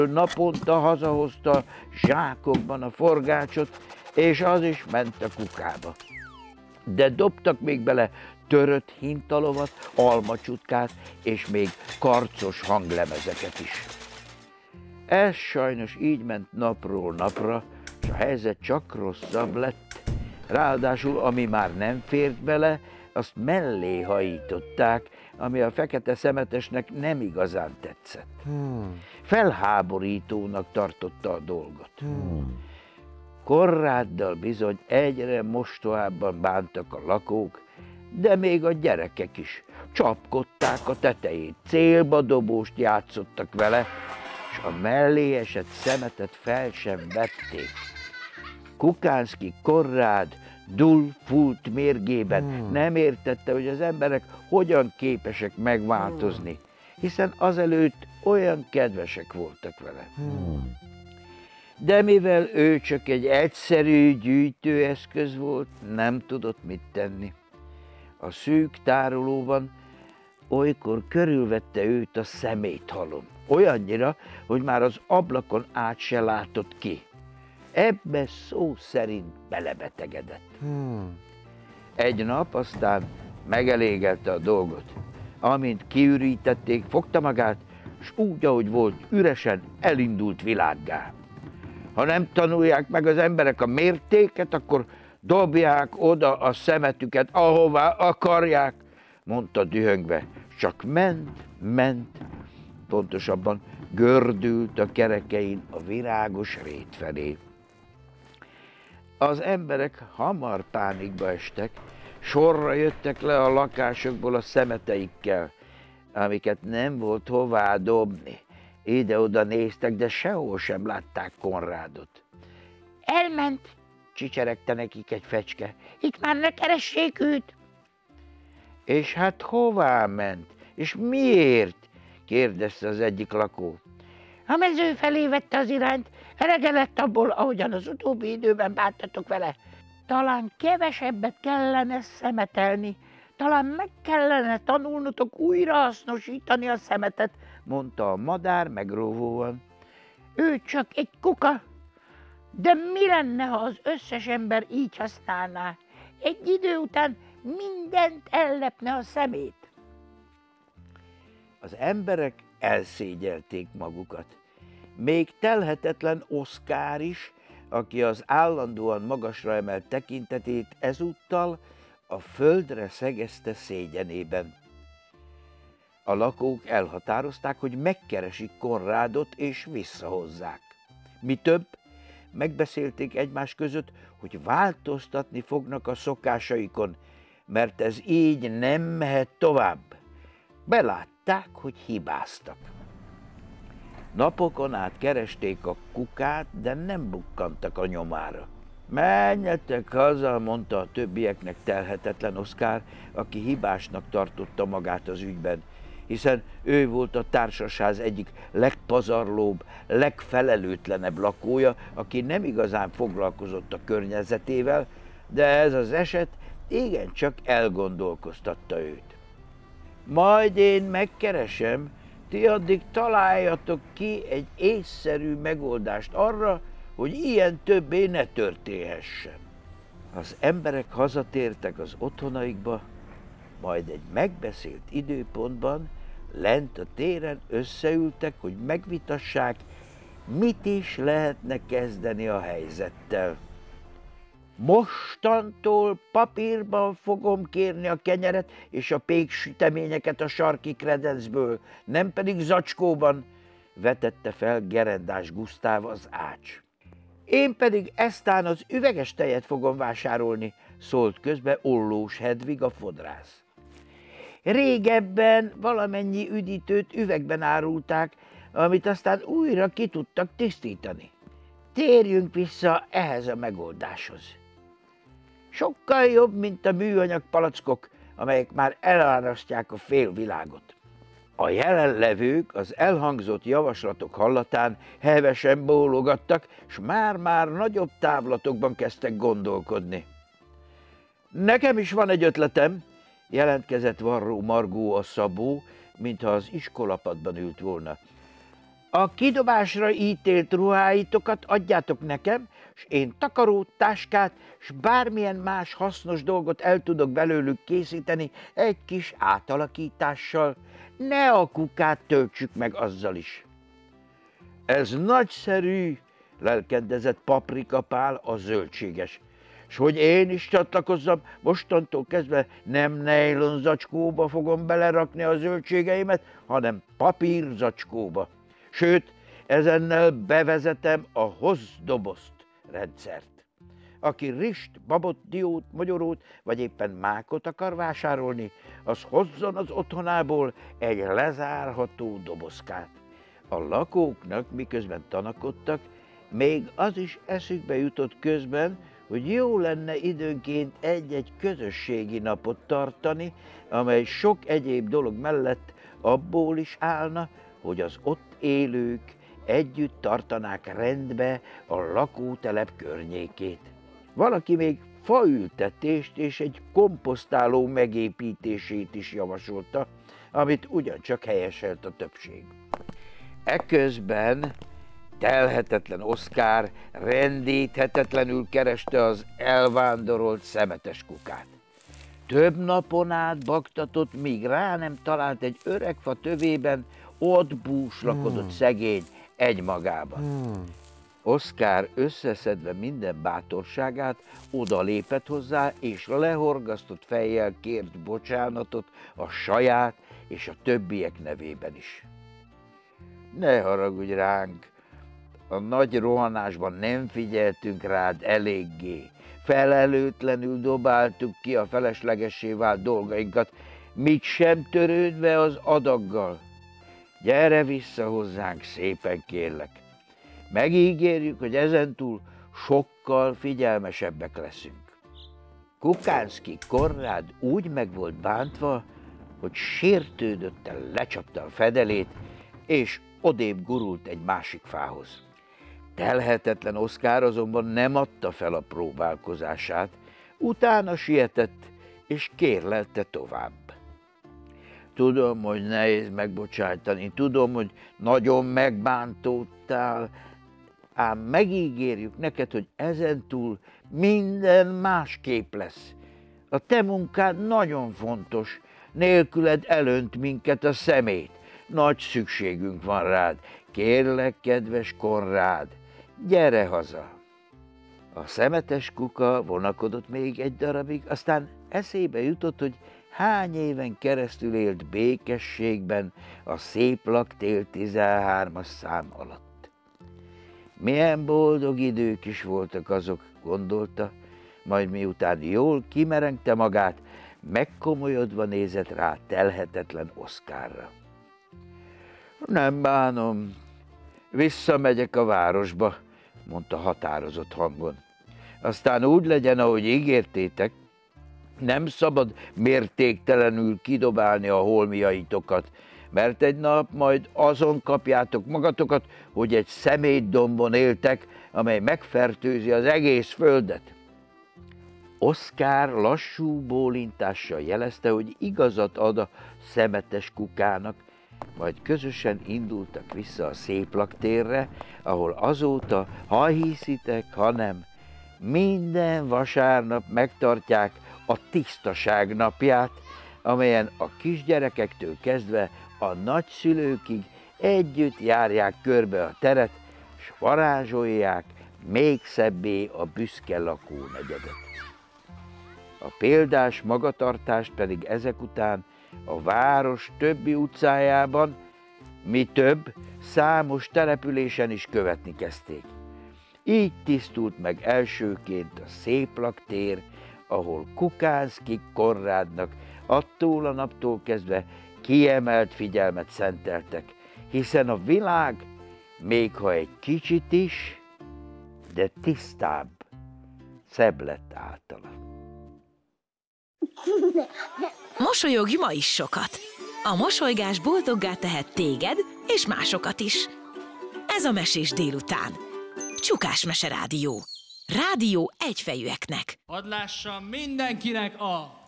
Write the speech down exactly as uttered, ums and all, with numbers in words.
Naponta hazahozta zsákokban a forgácsot, és az is ment a kukába. De dobtak még bele törött hintalovat, almacsutkát, és még karcos hanglemezeket is. Ez sajnos így ment napról napra, és a helyzet csak rosszabb lett. Ráadásul, ami már nem fért bele, azt mellé hajították, ami a fekete szemetesnek nem igazán tetszett. Hmm. Felháborítónak tartotta a dolgot. Hmm. Konráddal bizony egyre mostohábban bántak a lakók, de még a gyerekek is csapkodták a tetejét, célba dobóst játszottak vele, és a mellé esett szemetet fel sem vették. Kukánszky Konrád dúl-fúlt mérgében hmm. nem értette, hogy az emberek hogyan képesek megváltozni, hiszen azelőtt olyan kedvesek voltak vele. Hmm. De mivel ő csak egy egyszerű gyűjtőeszköz volt, nem tudott mit tenni. A szűk tárolóban olykor körülvette őt a szeméthalom, olyannyira, hogy már az ablakon át se látott ki. Ebbe szó szerint belebetegedett. Hmm. Egy nap aztán megelégelte a dolgot. Amint kiürítették, fogta magát, s úgy, ahogy volt, üresen elindult világgá. Ha nem tanulják meg az emberek a mértéket, akkor dobják oda a szemetüket, ahová akarják, mondta dühöngve. Csak ment, ment, pontosabban gördült a kerekein a virágos rét felé. Az emberek hamar pánikba estek, sorra jöttek le a lakásokból a szemeteikkel, amiket nem volt hová dobni. Ide-oda néztek, de sehol sem látták Konrádot. Elment, csicseregte nekik egy fecske. Itt már ne keressék őt. És hát hová ment? És miért? Kérdezte az egyik lakó. A mező felé vette az irányt, elege lett abból, ahogyan az utóbbi időben bántatok vele. Talán kevesebbet kellene szemetelni, talán meg kellene tanulnotok újra hasznosítani a szemetet, mondta a madár megróvóan. Ő csak egy kuka, de mi lenne, ha az összes ember így használná? Egy idő után mindent ellepne a szemét. Az emberek elszégyelték magukat. Még telhetetlen Oszkár is, aki az állandóan magasra emelt tekintetét ezúttal a földre szegezte szégyenében. A lakók elhatározták, hogy megkeresik Konrádot és visszahozzák. Mi több, megbeszélték egymás között, hogy változtatni fognak a szokásaikon, mert ez így nem mehet tovább. Belátták, hogy hibáztak. Napokon át keresték a kukát, de nem bukkantak a nyomára. Menjetek haza, mondta a többieknek telhetetlen Oszkár, aki hibásnak tartotta magát az ügyben, hiszen ő volt a társasház egyik legpazarlóbb, legfelelőtlenebb lakója, aki nem igazán foglalkozott a környezetével, de ez az eset igencsak elgondolkoztatta őt. Majd én megkeresem, ti addig találjatok ki egy észszerű megoldást arra, hogy ilyen többé ne történhessen. Az emberek hazatértek az otthonaikba, majd egy megbeszélt időpontban lent a téren összeültek, hogy megvitassák, mit is lehetne kezdeni a helyzettel. Mostantól papírban fogom kérni a kenyeret és a péksüteményeket a sarki kredencből, nem pedig zacskóban, vetette fel Gerendás Gusztáv az ács. Én pedig eztán az üveges tejet fogom vásárolni, szólt közbe Ollós Hedvig a fodrász. Régebben valamennyi üdítőt üvegben árulták, amit aztán újra ki tudtak tisztítani. Térjünk vissza ehhez a megoldáshoz. Sokkal jobb, mint a műanyag palackok, amelyek már elárasztják a félvilágot. A jelenlevők az elhangzott javaslatok hallatán hevesen bólogattak, s már-már nagyobb távlatokban kezdtek gondolkodni. Nekem is van egy ötletem, jelentkezett Varró Margó a szabó, mintha az iskolapadban ült volna. A kidobásra ítélt ruháitokat adjátok nekem, s én takarót, táskát, s bármilyen más hasznos dolgot el tudok belőlük készíteni egy kis átalakítással. Ne a kukát töltsük meg azzal is. Ez nagyszerű, lelkendezett Paprika Pál, a zöldséges. S hogy én is csatlakozzam, mostantól kezdve nem nejlon zacskóba fogom belerakni a zöldségeimet, hanem papír zacskóba. Sőt, ezennel bevezetem a hozdobozt rendszert. Aki rist, babot, diót, mogyorót, vagy éppen mákot akar vásárolni, az hozzon az otthonából egy lezárható dobozkát. A lakóknak, miközben tanakodtak, még az is eszükbe jutott közben, hogy jó lenne időnként egy-egy közösségi napot tartani, amely sok egyéb dolog mellett abból is állna, hogy az ott élők együtt tartanák rendbe a lakótelep környékét. Valaki még faültetést és egy komposztáló megépítését is javasolta, amit ugyancsak helyeselt a többség. Eközben telhetetlen Oszkár rendíthetetlenül kereste az elvándorolt szemetes kukát. Több napon át baktatott, míg rá nem talált egy öreg fa tövében, ott búslakodott hmm. szegény egymagában. Hmm. Oszkár összeszedve minden bátorságát odalépett hozzá, és lehorgasztott fejjel kért bocsánatot a saját és a többiek nevében is. Ne haragudj ránk, a nagy rohanásban nem figyeltünk rád eléggé. Felelőtlenül dobáltuk ki a feleslegessé vált dolgainkat, mit sem törődve az adaggal. Gyere vissza hozzánk szépen, kérlek. Megígérjük, hogy ezentúl sokkal figyelmesebbek leszünk. Kukánszky Konrád úgy meg volt bántva, hogy sértődötten lecsapta a fedelét, és odébb gurult egy másik fához. Telhetetlen Oszkár azonban nem adta fel a próbálkozását, utána sietett, és kérlelte tovább. Tudom, hogy nehéz megbocsájtani, tudom, hogy nagyon megbántottál, ám megígérjük neked, hogy ezentúl minden másképp lesz. A te munkád nagyon fontos, nélküled elönt minket a szemét. Nagy szükségünk van rád. Kérlek, kedves Konrád, gyere haza! A szemetes kuka vonakodott még egy darabig, aztán eszébe jutott, hogy hány éven keresztül élt békességben a Széplaktér tizenhármas szám alatt. Milyen boldog idők is voltak azok, gondolta, majd miután jól kimerengte magát, megkomolyodva nézett rá telhetetlen Oszkárra. Nem bánom, visszamegyek a városba, mondta határozott hangon. Aztán úgy legyen, ahogy ígértétek, nem szabad mértéktelenül kidobálni a holmiaitokat, mert egy nap majd azon kapjátok magatokat, hogy egy szemétdombon éltek, amely megfertőzi az egész földet. Oszkár lassú bólintással jelezte, hogy igazat ad a szemetes kukának, majd közösen indultak vissza a Széplaktérre, ahol azóta, ha hiszitek, ha nem, minden vasárnap megtartják a tisztaság napját, amelyen a kisgyerekektől kezdve a nagyszülőkig együtt járják körbe a teret, s varázsolják még szebbé a büszke lakónegyedet. A példás magatartást pedig ezek után a város többi utcájában, mi több, számos településen is követni kezdték. Így tisztult meg elsőként a Széplaktér, ahol Kukánszky Konrádnak attól a naptól kezdve kiemelt figyelmet szenteltek, hiszen a világ, még ha egy kicsit is, de tisztább, szebb lett általa. Mosolyogj ma is sokat! A mosolygás boldoggá tehet téged és másokat is. Ez a Mesés délután. Csukás Mese Rádió. Rádió egyfejűeknek. Hadd lássam mindenkinek a